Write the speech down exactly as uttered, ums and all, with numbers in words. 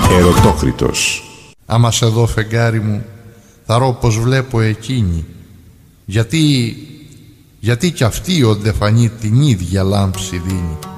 Ερωτόκριτος. Άμα σε δω φεγγάρι μου, θα ρω πως βλέπω εκείνη. Γιατί, γιατί κι αυτή οντεφανή την ίδια λάμψη δίνει.